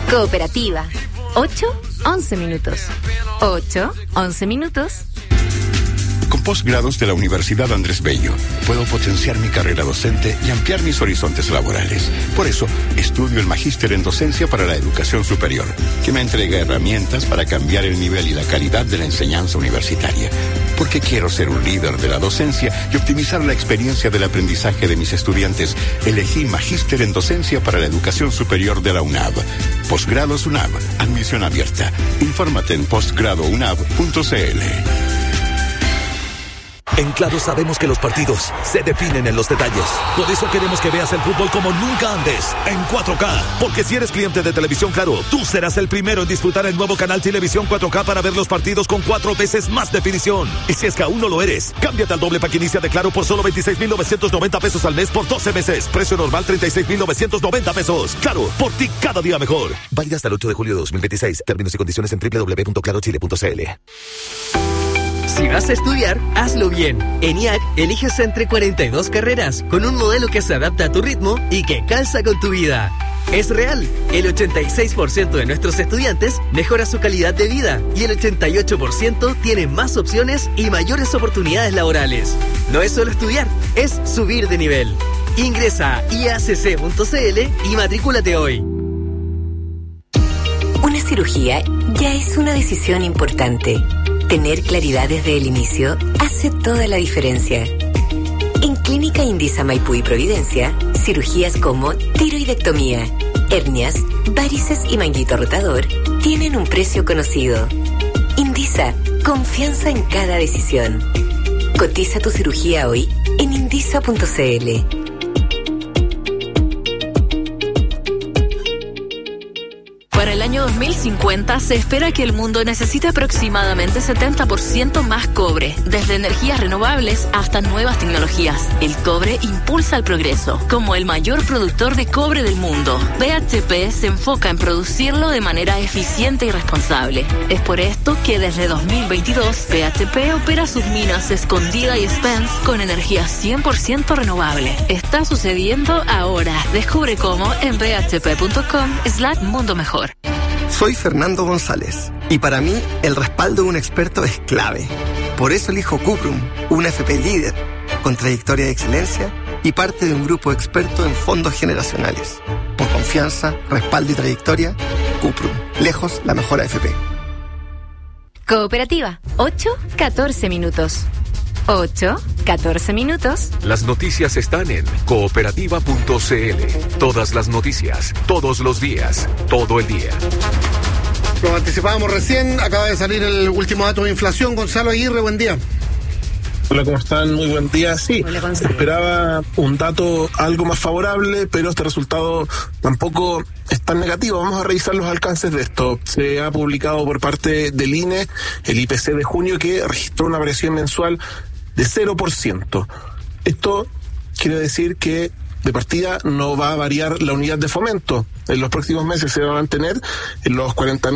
Cooperativa. 8-11 minutos. 8-11 minutos. Con posgrados de la Universidad Andrés Bello, puedo potenciar mi carrera docente y ampliar mis horizontes laborales. Por eso, estudio el Magíster en Docencia para la Educación Superior, que me entrega herramientas para cambiar el nivel y la calidad de la enseñanza universitaria. Porque quiero ser un líder de la docencia y optimizar la experiencia del aprendizaje de mis estudiantes, elegí Magíster en Docencia para la Educación Superior de la UNAV. Posgrados UNAV, admisión abierta. Infórmate en postgradounab.cl. En Claro sabemos que los partidos se definen en los detalles. Por eso queremos que veas el fútbol como nunca antes, en 4K. Porque si eres cliente de Televisión Claro, tú serás el primero en disfrutar el nuevo canal Televisión 4K para ver los partidos con 4 veces más definición. Y si es que aún no lo eres, cámbiate al doble pack inicia de Claro por solo 26,990 pesos al mes por 12 meses. Precio normal 36,990 pesos. Claro, por ti cada día mejor. Válida hasta el 8 de julio de 2026. Términos y condiciones en www.clarochile.cl. Si vas a estudiar, hazlo bien. En IAC, eliges entre 42 carreras con un modelo que se adapta a tu ritmo y que calza con tu vida. Es real. El 86% de nuestros estudiantes mejora su calidad de vida y el 88% tiene más opciones y mayores oportunidades laborales. No es solo estudiar, es subir de nivel. Ingresa a iacc.cl y matrículate hoy. Una cirugía ya es una decisión importante. Tener claridad desde el inicio hace toda la diferencia. En Clínica Indisa Maipú y Providencia, cirugías como tiroidectomía, hernias, varices y manguito rotador tienen un precio conocido. Indisa, confianza en cada decisión. Cotiza tu cirugía hoy en indisa.cl. Para el año 2050 se espera que el mundo necesite aproximadamente 70% más cobre, desde energías renovables hasta nuevas tecnologías. El cobre impulsa el progreso. Como el mayor productor de cobre del mundo, BHP se enfoca en producirlo de manera eficiente y responsable. Es por esto que desde 2022 BHP opera sus minas Escondida y Spence con energía 100% renovable. Está sucediendo ahora. Descubre cómo en bhp.com/mundo mejor. Soy Fernando González y para mí el respaldo de un experto es clave. Por eso elijo Cuprum, una FP líder, con trayectoria de excelencia y parte de un grupo experto en fondos generacionales. Por confianza, respaldo y trayectoria, Cuprum, lejos la mejor AFP. Cooperativa, 8-14 minutos. 8-14 minutos. Las noticias están en cooperativa.cl. Todas las noticias, todos los días, todo el día. Lo anticipábamos recién, acaba de salir el último dato de inflación. Gonzalo Aguirre, buen día. Hola, ¿cómo están? Muy buen día. Sí, esperaba un dato algo más favorable, pero este resultado tampoco es tan negativo. Vamos a revisar los alcances de esto. Se ha publicado por parte del INE el IPC de junio, que registró una variación mensual de 0%. Esto quiere decir que de partida no va a variar la unidad de fomento. En los próximos meses se va a mantener en los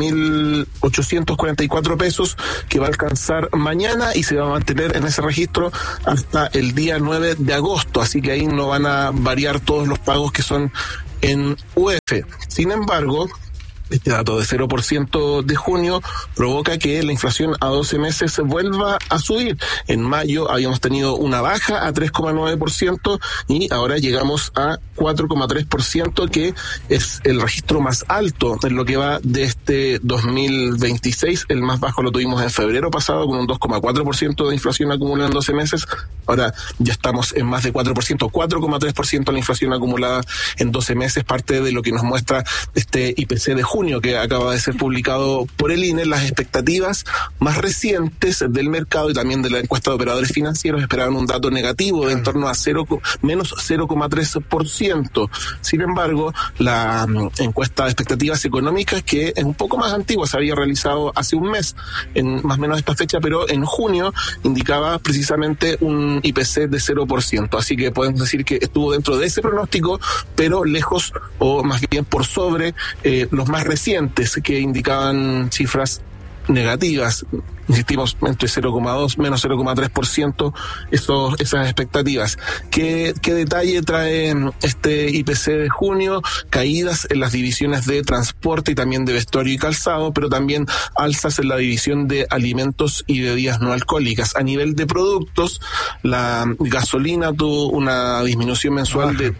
40.844 pesos que va a alcanzar mañana y se va a mantener en ese registro hasta el día 9 de agosto. Así que ahí no van a variar todos los pagos que son en UF. Sin embargo, este dato de 0% de junio provoca que la inflación a 12 meses vuelva a subir. En mayo habíamos tenido una baja a 3,9% y ahora llegamos a 4,3%, que es el registro más alto en lo que va de este 2026. El más bajo lo tuvimos en febrero pasado con un 2,4% de inflación acumulada en 12 meses. Ahora ya estamos en más de 4%, 4,3% la inflación acumulada en 12 meses, parte de lo que nos muestra este IPC de junio que acaba de ser publicado por el INE. Las expectativas más recientes del mercado y también de la encuesta de operadores financieros esperaban un dato negativo de en torno a menos 0,3%. Sin embargo, la encuesta de expectativas económicas, que es un poco más antigua, se había realizado hace un mes, en más o menos esta fecha, pero en junio indicaba precisamente un IPC de 0%. Así que podemos decir que estuvo dentro de ese pronóstico, pero lejos o más bien por sobre los más recientes, que indicaban cifras negativas. insistimos, entre 0,2 menos 0,3% esas expectativas. ¿Qué detalle trae este IPC de junio? Caídas en las divisiones de transporte y también de vestuario y calzado, pero también alzas en la división de alimentos y bebidas no alcohólicas. A nivel de productos, la gasolina tuvo una disminución mensual de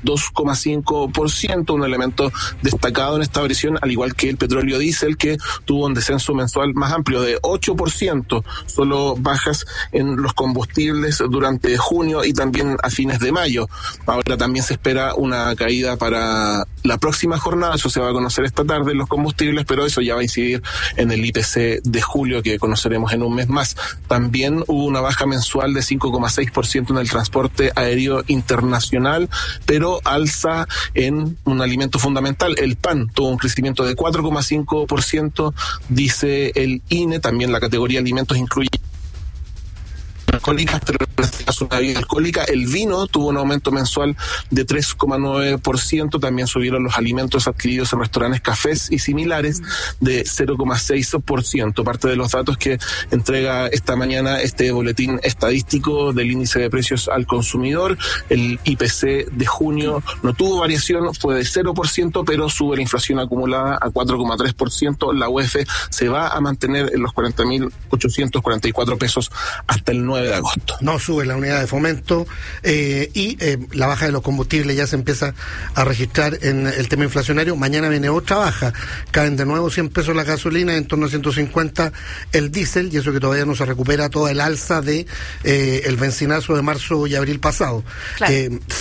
2,5%, un elemento destacado en esta variación, al igual que el petróleo diésel, que tuvo un descenso mensual más amplio de 8%, solo bajas en los combustibles durante junio y también a fines de mayo. Ahora también se espera una caída para la próxima jornada, eso se va a conocer esta tarde en los combustibles, pero eso ya va a incidir en el IPC de julio, que conoceremos en un mes más. También hubo una baja mensual de 5,6% en el transporte aéreo internacional, pero alza en un alimento fundamental, el pan, tuvo un crecimiento de 4,5%, dice el INE. También la categoría alimentos incluye alcohólicas, pero en este caso una bebida alcohólica. El vino tuvo un aumento mensual de 3,9%, también subieron los alimentos adquiridos en restaurantes, cafés y similares de 0,6%. Parte de los datos que entrega esta mañana este boletín estadístico del índice de precios al consumidor, el IPC de junio no tuvo variación, fue de 0%, pero sube la inflación acumulada a 4,3%. La UEF se va a mantener en los 40.844 pesos hasta el 9 de agosto. No sube la unidad de fomento y la baja de los combustibles ya se empieza a registrar en el tema inflacionario. Mañana viene otra baja, caen de nuevo 100 pesos la gasolina, en torno a 150 el diésel, y eso que todavía no se recupera toda el alza de el bencinazo de marzo y abril pasado. Claro.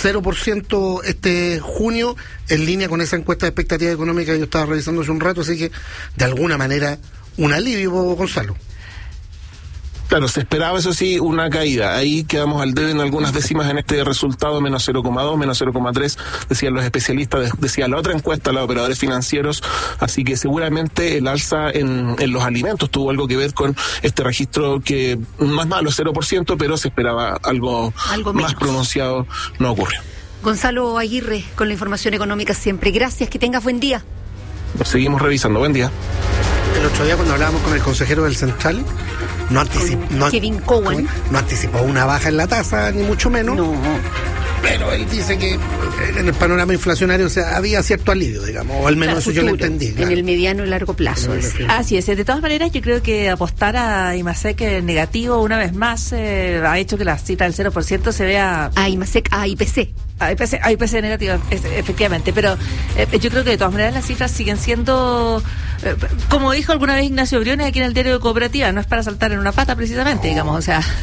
0% este junio, en línea con esa encuesta de expectativa económica que yo estaba revisando hace un rato, así que de alguna manera un alivio, Gonzalo. Claro, se esperaba, eso sí, una caída. Ahí quedamos al debe en algunas décimas en este resultado, menos 0,2, menos 0,3, decían los especialistas, decía la otra encuesta, los operadores financieros. Así que seguramente el alza en los alimentos tuvo algo que ver con este registro que no es malo, 0%, pero se esperaba algo más pronunciado, no ocurrió. Gonzalo Aguirre, con la información económica siempre. Gracias, que tengas buen día. Lo seguimos revisando, buen día. El otro día cuando hablábamos con el consejero del Central, Kevin Cowan, no anticipó una baja en la tasa, ni mucho menos. No. Pero él dice que en el panorama inflacionario había cierto alivio, digamos, o al menos eso yo lo entendí. Claro. En el mediano y largo plazo. Así es. De todas maneras, yo creo que apostar a IMASEC negativo una vez más ha hecho que la cifra del 0% se vea... A IMASEC, a IPC. A IPC negativo, efectivamente, pero yo creo que de todas maneras las cifras siguen siendo, como dijo alguna vez Ignacio Briones aquí en el diario de Cooperativa, no es para saltar en una pata precisamente, digamos, o sea,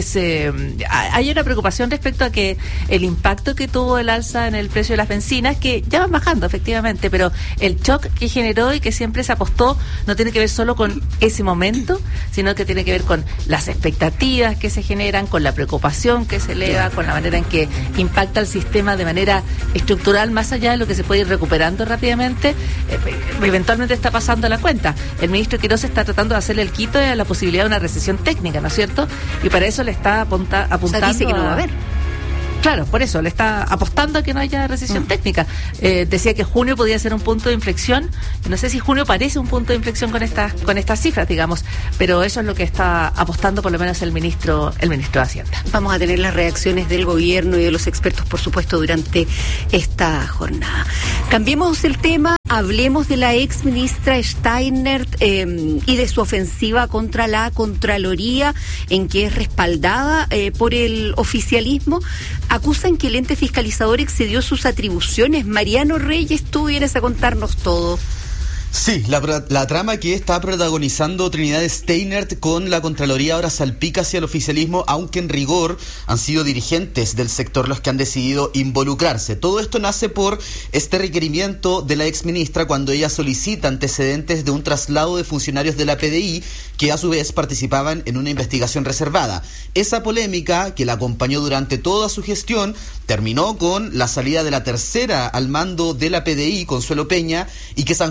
hay una preocupación respecto a que el impacto que tuvo el alza en el precio de las bencinas, que ya van bajando efectivamente, pero el shock que generó y que siempre se apostó no tiene que ver solo con ese momento, sino que tiene que ver con las expectativas que se generan, con la preocupación que se eleva, con la manera en que impacta el sistema de manera estructural, más allá de lo que se puede ir recuperando rápidamente. Eventualmente está pasando la cuenta. El ministro Quirós está tratando de hacerle el quito a la posibilidad de una recesión técnica, ¿no es cierto? Y para eso le está apuntando. O sea, dice que no va a haber. Claro, por eso, le está apostando a que no haya recesión técnica. Decía que junio podía ser un punto de inflexión. No sé si junio parece un punto de inflexión con estas cifras, digamos, pero eso es lo que está apostando por lo menos el ministro de Hacienda. Vamos a tener las reacciones del gobierno y de los expertos, por supuesto, durante esta jornada. Cambiemos el tema, hablemos de la ex ministra Steinert y de su ofensiva contra la Contraloría, en que es respaldada por el oficialismo. Acusan que el ente fiscalizador excedió sus atribuciones. Mariano Reyes, tú vienes a contarnos todo. Sí, la trama que está protagonizando Trinidad Steinert con la Contraloría ahora salpica hacia el oficialismo, aunque en rigor han sido dirigentes del sector los que han decidido involucrarse. Todo esto nace por este requerimiento de la exministra cuando ella solicita antecedentes de un traslado de funcionarios de la PDI que a su vez participaban en una investigación reservada. Esa polémica, que la acompañó durante toda su gestión, terminó con la salida de la tercera al mando de la PDI, Consuelo Peña, y que zanjó también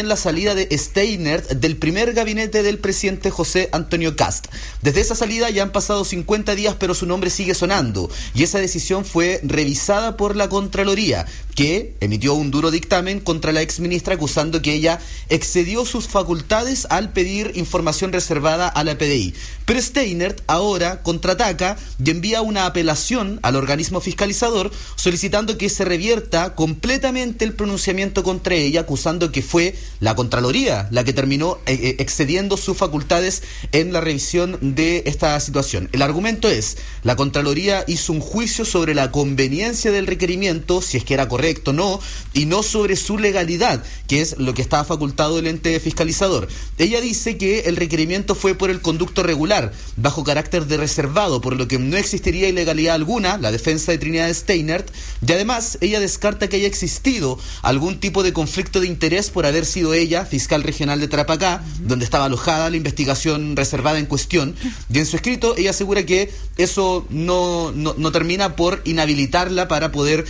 también la salida de Steinert del primer gabinete del presidente José Antonio Kast. Desde esa salida ya han pasado 50 días, pero su nombre sigue sonando, y esa decisión fue revisada por la Contraloría, que emitió un duro dictamen contra la exministra acusando que ella excedió sus facultades al pedir información reservada a la PDI. Pero Steinert ahora contraataca y envía una apelación al organismo fiscalizador solicitando que se revierta completamente el pronunciamiento contra ella, acusando que fue la Contraloría la que terminó excediendo sus facultades en la revisión de esta situación. El argumento es: la Contraloría hizo un juicio sobre la conveniencia del requerimiento, si es que era correcto o no, y no sobre su legalidad, que es lo que estaba facultado el ente fiscalizador. Ella dice que el requerimiento fue por el conducto regular, bajo carácter de reservado, por lo que no existiría ilegalidad alguna, la defensa de Trinidad Steinert, y además ella descarta que haya existido algún tipo de conflicto de interés por haber sido ella fiscal regional de Tarapacá, donde estaba alojada la investigación reservada en cuestión, y en su escrito ella asegura que eso no termina por inhabilitarla para poder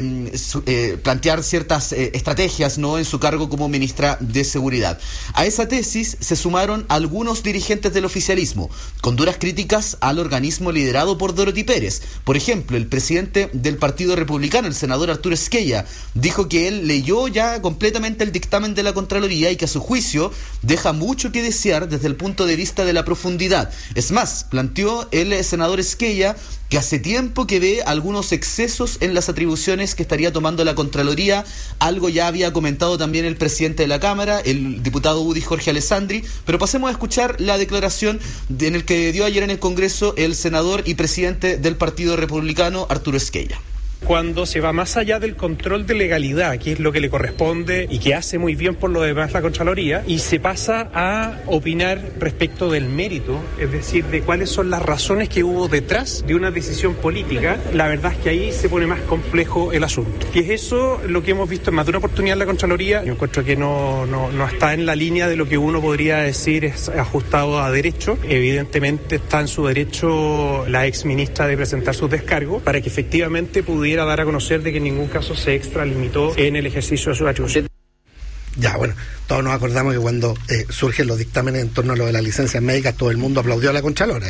plantear ciertas estrategias, ¿no?, en su cargo como ministra de Seguridad. A esa tesis se sumaron algunos dirigentes del oficialismo, con duras críticas al organismo liderado por Dorothy Pérez. Por ejemplo, el presidente del Partido Republicano, el senador Arturo Esquella, dijo que él leyó ya completamente el dictamen de la Contraloría y que a su juicio deja mucho que desear desde el punto de vista de la profundidad. Es más, planteó el senador Esquella que hace tiempo que ve algunos excesos en las atribuciones que estaría tomando la Contraloría. Algo ya había comentado también el presidente de la Cámara, el diputado UDI Jorge Alessandri, pero pasemos a escuchar la declaración en el que dio ayer en el Congreso el senador y presidente del Partido Republicano, Arturo Esquella. Cuando se va más allá del control de legalidad, que es lo que le corresponde y que hace muy bien por lo demás la Contraloría, y se pasa a opinar respecto del mérito, es decir, de cuáles son las razones que hubo detrás de una decisión política, la verdad es que ahí se pone más complejo el asunto. Y es eso lo que hemos visto en más de una oportunidad en la Contraloría. Yo encuentro que no está en la línea de lo que uno podría decir es ajustado a derecho. Evidentemente está en su derecho la exministra de presentar sus descargos para que efectivamente pudiera dar a conocer de que en ningún caso se extralimitó en el ejercicio de sus atribuciones. Ya, bueno, todos nos acordamos que cuando surgen los dictámenes en torno a lo de las licencias médicas, todo el mundo aplaudió a la Contralora.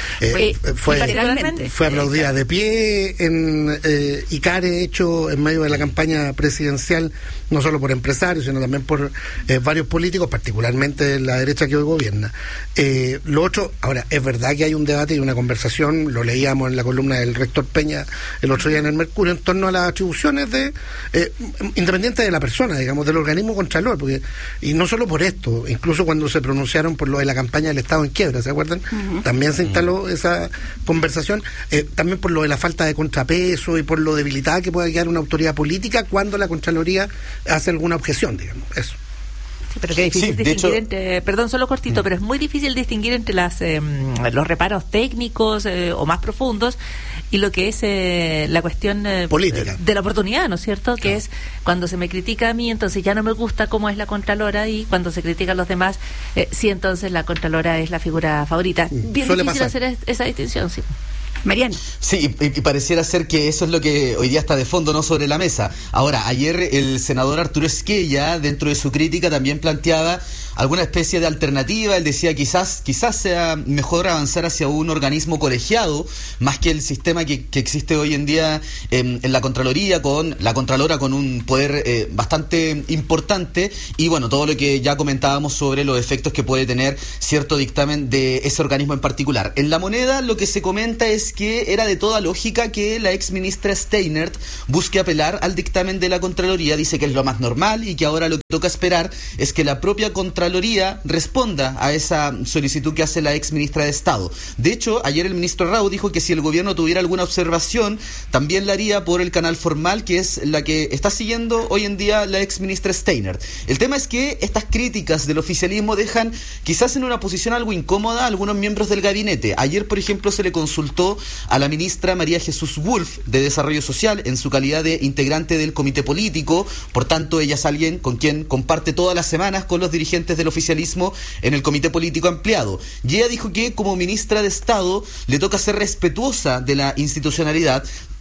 Fue aplaudida de pie en ICARE, hecho en medio de la campaña presidencial, no solo por empresarios, sino también por varios políticos, particularmente la derecha que hoy gobierna. Lo otro, ahora, es verdad que hay un debate y una conversación, lo leíamos en la columna del rector Peña el otro día en el Mercurio, en torno a las atribuciones de independientes de la persona, digamos, del organismo Contralor, porque, y no solo por esto, incluso cuando se pronunciaron por lo de la campaña del Estado en quiebra, ¿se acuerdan? También se instaló esa conversación, también por lo de la falta de contrapeso y por lo debilitada que pueda quedar una autoridad política cuando la Contraloría hace alguna objeción, digamos, eso. Sí, pero que difícil distinguir entre, perdón, solo cortito, pero es muy difícil distinguir entre los reparos técnicos o más profundos y lo que es la cuestión política de la oportunidad, ¿no es cierto? Claro. Que es cuando se me critica a mí, entonces ya no me gusta cómo es la Contralora, y cuando se critica a los demás, sí, entonces la Contralora es la figura favorita. Bien difícil pasar. Hacer esa distinción, sí. Mariano. Sí, y pareciera ser que eso es lo que hoy día está de fondo, no sobre la mesa. Ahora, ayer el senador Arturo Esquella, dentro de su crítica, también planteaba alguna especie de alternativa. Él decía quizás sea mejor avanzar hacia un organismo colegiado, más que el sistema que existe hoy en día en la Contraloría, con la Contralora con un poder bastante importante, y bueno, todo lo que ya comentábamos sobre los efectos que puede tener cierto dictamen de ese organismo en particular. En La Moneda lo que se comenta es que era de toda lógica que la ex ministra Steinert busque apelar al dictamen de la Contraloría. Dice que es lo más normal y que ahora lo que toca esperar es que la propia Contraloría responda a esa solicitud que hace la ex ministra de Estado. De hecho, ayer el ministro Rau dijo que si el gobierno tuviera alguna observación, también la haría por el canal formal, que es la que está siguiendo hoy en día la ex ministra Steinert. El tema es que estas críticas del oficialismo dejan quizás en una posición algo incómoda a algunos miembros del gabinete. Ayer, por ejemplo, se le consultó a la ministra María Jesús Wolf de Desarrollo Social en su calidad de integrante del comité político. Por tanto, ella es alguien con quien comparte todas las semanas con los dirigentes del oficialismo en el comité político ampliado. Y ella dijo que como ministra de Estado le toca ser respetuosa de la institucionalidad,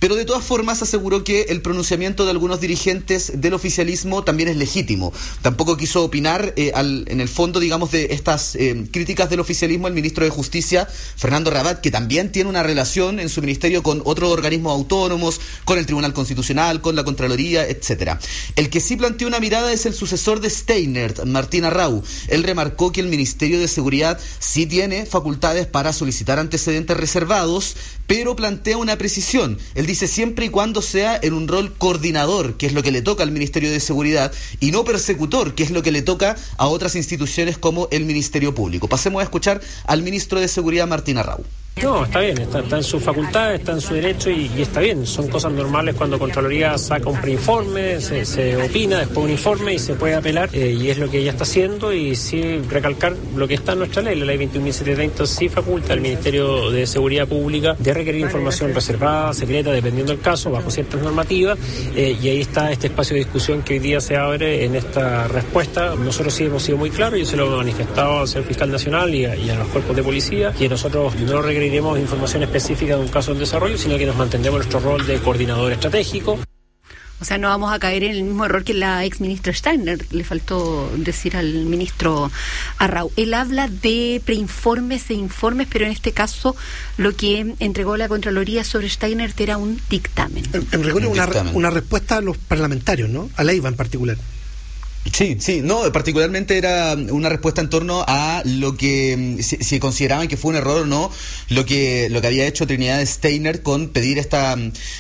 Pero de todas formas aseguró que el pronunciamiento de algunos dirigentes del oficialismo también es legítimo. Tampoco quiso opinar en el fondo, digamos, de estas críticas del oficialismo el ministro de Justicia, Fernando Rabat, que también tiene una relación en su ministerio con otros organismos autónomos, con el Tribunal Constitucional, con la Contraloría, etcétera. El que sí planteó una mirada es el sucesor de Steinert, Martín Arrau. Él remarcó que el Ministerio de Seguridad sí tiene facultades para solicitar antecedentes reservados, pero plantea una precisión. Él dice siempre y cuando sea en un rol coordinador, que es lo que le toca al Ministerio de Seguridad, y no persecutor, que es lo que le toca a otras instituciones como el Ministerio Público. Pasemos a escuchar al ministro de Seguridad, Martín Arrau. No, está bien, está en su facultad, está en su derecho y está bien. Son cosas normales cuando Contraloría saca un preinforme, se opina, después un informe y se puede apelar y es lo que ella está haciendo y sí recalcar lo que está en nuestra ley. La ley 21.730 sí faculta al Ministerio de Seguridad Pública de requerir información reservada, secreta, dependiendo del caso, bajo ciertas normativas y ahí está este espacio de discusión que hoy día se abre en esta respuesta. Nosotros sí hemos sido muy claros, yo se lo he manifestado al señor Fiscal Nacional y a los cuerpos de policía, que nosotros no requeriremos información específica de un caso en desarrollo, sino que nos mantendremos en nuestro rol de coordinador estratégico. O sea, no vamos a caer en el mismo error que la ex ministra Steiner, le faltó decir al ministro Arrau. Él habla de preinformes e informes, pero en este caso lo que entregó la Contraloría sobre Steiner era un dictamen. En rigor, una respuesta a los parlamentarios, ¿no? A Leiva en particular. Sí, no, particularmente era una respuesta en torno a lo que, si consideraban que fue un error o no, lo que había hecho Trinidad Steiner con pedir estos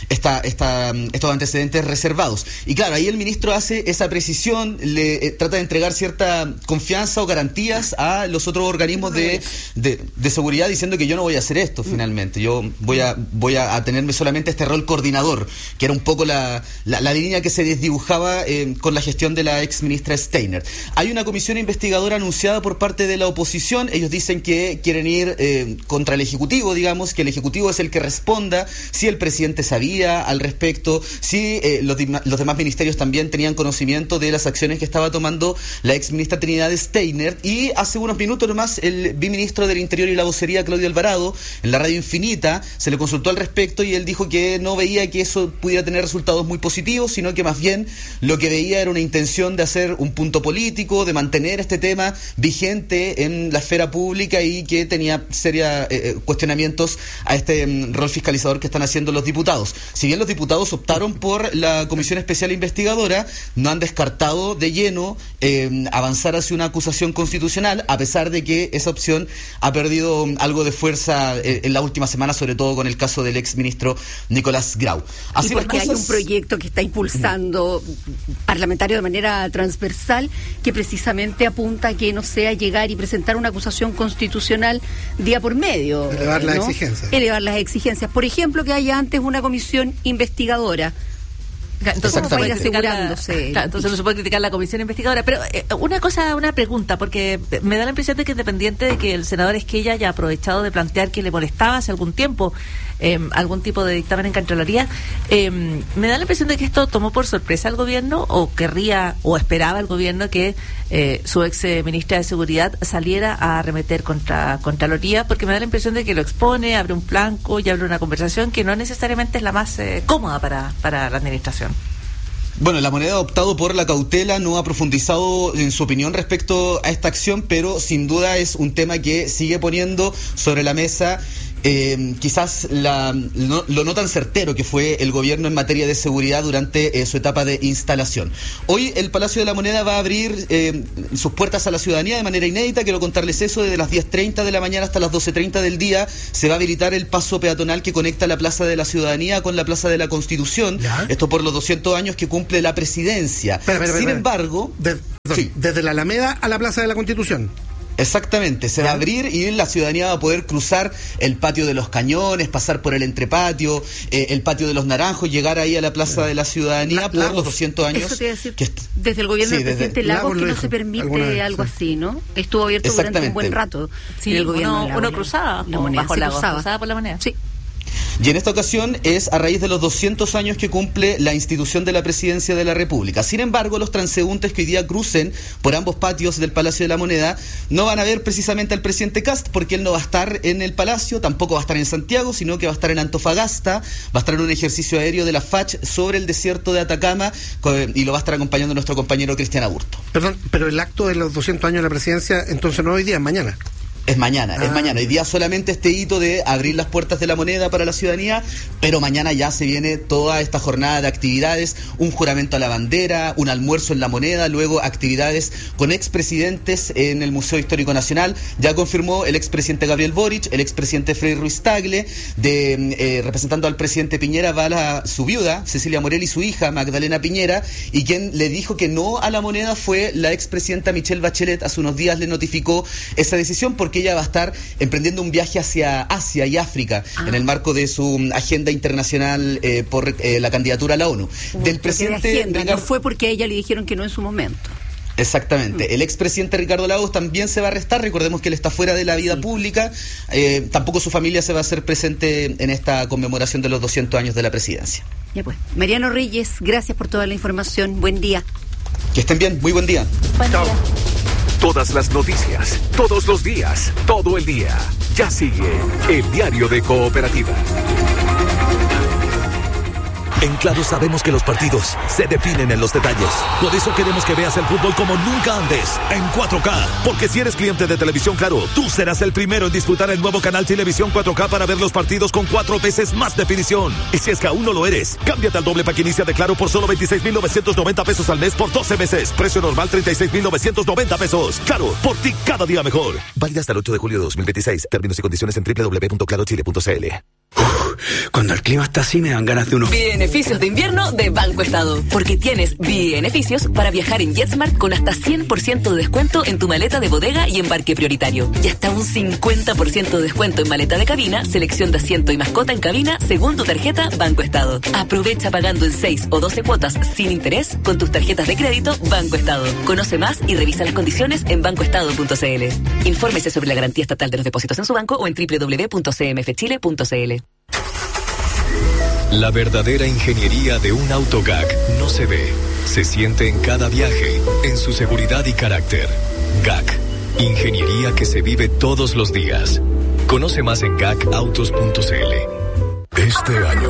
antecedentes reservados. Y claro, ahí el ministro hace esa precisión, trata de entregar cierta confianza o garantías a los otros organismos de seguridad, diciendo que yo no voy a hacer esto finalmente, yo voy a tenerme solamente este rol coordinador, que era un poco la línea que se desdibujaba con la gestión de la ex ministra Steiner. Hay una comisión investigadora anunciada por parte de la oposición. Ellos dicen que quieren ir contra el Ejecutivo, digamos, que el Ejecutivo es el que responda si el presidente sabía al respecto, si los demás ministerios también tenían conocimiento de las acciones que estaba tomando la ex ministra Trinidad Steiner. Y hace unos minutos nomás el viceministro del Interior y la Vocería, Claudio Alvarado, en la Radio Infinita, se le consultó al respecto y él dijo que no veía que eso pudiera tener resultados muy positivos, sino que más bien lo que veía era una intención de hacer un punto político, de mantener este tema vigente en la esfera pública y que tenía serios cuestionamientos a este rol fiscalizador que están haciendo los diputados. Si bien los diputados optaron por la Comisión Especial Investigadora, no han descartado de lleno avanzar hacia una acusación constitucional, a pesar de que esa opción ha perdido algo de fuerza en la última semana, sobre todo con el caso del exministro Nicolás Grau. Así y porque hay un proyecto que está impulsando parlamentario de manera transversal que precisamente apunta a que no sea llegar y presentar una acusación constitucional día por medio. Elevar las exigencias. Elevar las exigencias. Por ejemplo, que haya antes una comisión investigadora. Entonces no se puede criticar la comisión investigadora, pero una pregunta, porque me da la impresión de que independiente de que el senador Esquella haya aprovechado de plantear que le molestaba hace algún tiempo algún tipo de dictamen en Contraloría, me da la impresión de que esto tomó por sorpresa al gobierno o querría o esperaba el gobierno que su ex ministra de Seguridad saliera a arremeter contra Contraloría, porque me da la impresión de que lo expone, abre un blanco y abre una conversación que no necesariamente es la más cómoda para la administración. Bueno, la Moneda ha optado por la cautela, no ha profundizado en su opinión respecto a esta acción, pero sin duda es un tema que sigue poniendo sobre la mesa quizás lo no tan certero que fue el gobierno en materia de seguridad durante su etapa de instalación. Hoy el Palacio de la Moneda va a abrir sus puertas a la ciudadanía de manera inédita. Quiero contarles eso: desde las 10:30 de la mañana hasta las 12:30 del día se va a habilitar el paso peatonal que conecta la Plaza de la Ciudadanía con la Plaza de la Constitución. ¿Ya? Esto por los 200 años que cumple la presidencia. Sin embargo... Desde la Alameda a la Plaza de la Constitución. Exactamente, se va a abrir y la ciudadanía va a poder cruzar el patio de los Cañones, pasar por el entrepatio, el patio de los Naranjos, llegar ahí a la Plaza de la Ciudadanía por los 200 años. Eso te iba a decir, desde el gobierno del presidente Lagos que no se permite algo así, ¿no? Estuvo abierto durante un buen rato. Sí, el gobierno uno cruzaba bajo Lagos, cruzaba por la manera. Sí. Y en esta ocasión es a raíz de los 200 años que cumple la institución de la Presidencia de la República. Sin embargo, los transeúntes que hoy día crucen por ambos patios del Palacio de la Moneda no van a ver precisamente al presidente Kast, porque él no va a estar en el Palacio, tampoco va a estar en Santiago, sino que va a estar en Antofagasta, va a estar en un ejercicio aéreo de la FACH sobre el desierto de Atacama, y lo va a estar acompañando nuestro compañero Cristian Aburto. Perdón, pero el acto de los 200 años de la presidencia, entonces no hoy día, es mañana. Es mañana. Hoy día solamente este hito de abrir las puertas de la Moneda para la ciudadanía, pero mañana ya se viene toda esta jornada de actividades, un juramento a la bandera, un almuerzo en la Moneda, luego actividades con expresidentes en el Museo Histórico Nacional. Ya confirmó el expresidente Gabriel Boric, el expresidente Frei Ruiz Tagle, representando al presidente Piñera va su viuda, Cecilia Morel, y su hija, Magdalena Piñera, y quien le dijo que no a la Moneda fue la expresidenta Michelle Bachelet. Hace unos días le notificó esa decisión porque ella va a estar emprendiendo un viaje hacia Asia y África en el marco de su agenda internacional por la candidatura a la ONU. Del presidente no fue porque a ella le dijeron que no en su momento. Exactamente. El expresidente Ricardo Lagos también se va a restar. Recordemos que él está fuera de la vida pública. Tampoco su familia se va a hacer presente en esta conmemoración de los 200 años de la presidencia. Ya pues. Mariano Reyes, gracias por toda la información. Buen día. Que estén bien. Muy buen día. Chao. Todas las noticias, todos los días, todo el día. Ya sigue el Diario de Cooperativa. En Claro sabemos que los partidos se definen en los detalles. Por eso queremos que veas el fútbol como nunca antes, en 4K. Porque si eres cliente de Televisión Claro, tú serás el primero en disfrutar el nuevo canal Televisión 4K para ver los partidos con 4 veces más definición. Y si es que aún no lo eres, cámbiate al doble pack inicia de Claro por solo 26,990 pesos al mes por 12 meses. Precio normal 36,990 pesos. Claro, por ti cada día mejor. Válida hasta el 8 de julio de 2026. Términos y condiciones en www.clarochile.cl. Cuando el clima está así me dan ganas de unos beneficios de invierno de Banco Estado, porque tienes beneficios para viajar en JetSmart con hasta 100% de descuento en tu maleta de bodega y embarque prioritario, y hasta un 50% de descuento en maleta de cabina, selección de asiento y mascota en cabina según tu tarjeta Banco Estado. Aprovecha pagando en 6 o 12 cuotas sin interés con tus tarjetas de crédito Banco Estado. Conoce más y revisa las condiciones en bancoestado.cl. Infórmese sobre la garantía estatal de los depósitos en su banco o en www.cmfchile.cl. La verdadera ingeniería de un auto GAC no se ve, se siente en cada viaje, en su seguridad y carácter. GAC, ingeniería que se vive todos los días. Conoce más en gacautos.cl. Este año,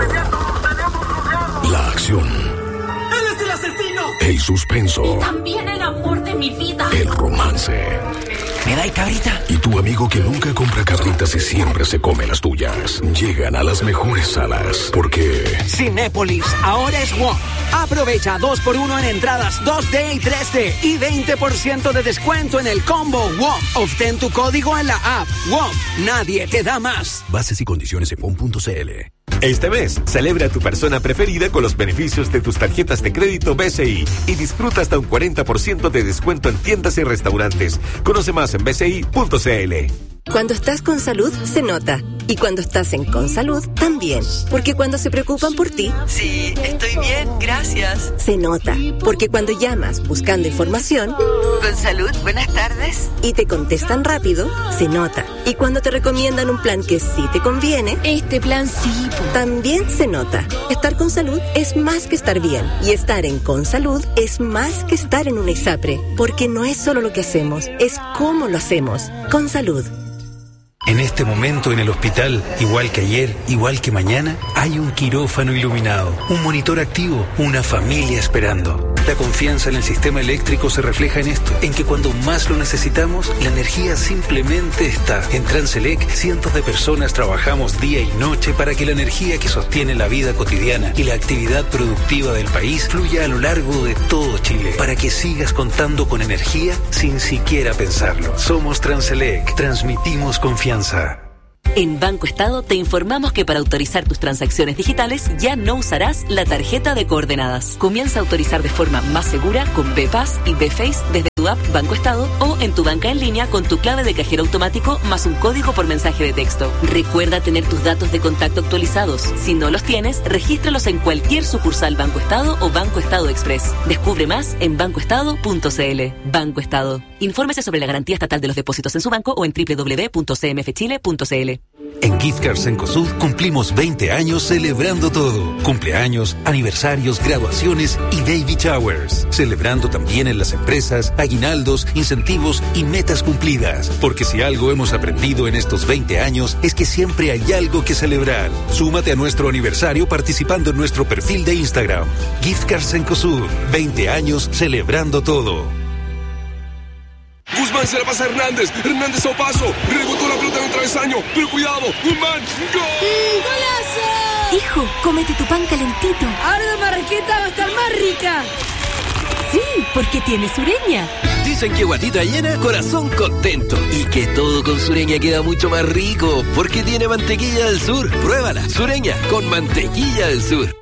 la acción, ¡Él es el asesino! el suspenso, Y también el amor de mi vida. el romance. ¿Me da cabrita? Y tu amigo que nunca compra cabritas y siempre se come las tuyas. Llegan a las mejores salas porque Cinépolis, ahora es WOM. Aprovecha 2x1 en entradas 2D y 3D y 20% de descuento en el combo WOM. Obtén tu código en la app WOM. Nadie te da más. bases y condiciones en WOM.cl. Este mes, celebra a tu persona preferida con los beneficios de tus tarjetas de crédito BCI y disfruta hasta un 40% de descuento en tiendas y restaurantes. Conoce más en bci.cl. Cuando estás con salud, se nota. Y cuando estás en Consalud, también. Porque cuando se preocupan por ti... Sí, estoy bien, gracias. Se nota. Porque cuando llamas buscando información... Consalud, buenas tardes. Y te contestan rápido, se nota. Y cuando te recomiendan un plan que sí te conviene... Este plan sí. También se nota. Estar con salud es más que estar bien. Y estar en Consalud es más que estar en una ISAPRE. Porque no es solo lo que hacemos, es cómo lo hacemos. Consalud. En este momento en el hospital, igual que ayer, igual que mañana, hay un quirófano iluminado, un monitor activo, una familia esperando. La confianza en el sistema eléctrico se refleja en esto, en que cuando más lo necesitamos, la energía simplemente está. En Transelec, cientos de personas trabajamos día y noche para que la energía que sostiene la vida cotidiana y la actividad productiva del país fluya a lo largo de todo Chile, para que sigas contando con energía sin siquiera pensarlo. Somos Transelec, transmitimos confianza. En Banco Estado te informamos que para autorizar tus transacciones digitales ya no usarás la tarjeta de coordenadas. Comienza a autorizar de forma más segura con BPass y BFace desde tu app Banco Estado o en tu banca en línea con tu clave de cajero automático más un código por mensaje de texto. Recuerda tener tus datos de contacto actualizados. Si no los tienes, regístralos en cualquier sucursal Banco Estado o Banco Estado Express. Descubre más en bancoestado.cl. Banco Estado. Infórmese sobre la garantía estatal de los depósitos en su banco o en www.cmfchile.cl. En Gift Cards Cencosud cumplimos 20 años celebrando todo. Cumpleaños, aniversarios, graduaciones y baby showers. Celebrando también en las empresas, aguinaldos, incentivos y metas cumplidas. Porque si algo hemos aprendido en estos 20 años es que siempre hay algo que celebrar. Súmate a nuestro aniversario participando en nuestro perfil de Instagram. Gift Cards Cencosud. 20 años celebrando todo. Guzmán se la pasa a Hernández. Hernández a paso. Rebotó la pelota en el travesaño. Pero cuidado. Guzmán. ¡Gol! ¡Golazo! Hijo, cómete tu pan calentito. Ahora la marraqueta va a estar más rica. Sí, porque tiene Sureña. Dicen que guatita llena, corazón contento. Y que todo con Sureña queda mucho más rico. Porque tiene mantequilla del sur. Pruébala. Sureña con mantequilla del sur.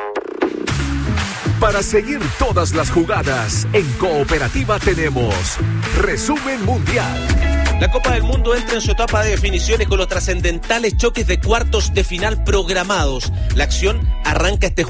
Para seguir todas las jugadas, en Cooperativa tenemos Resumen Mundial. La Copa del Mundo entra en su etapa de definiciones con los trascendentales choques de cuartos de final programados. La acción arranca este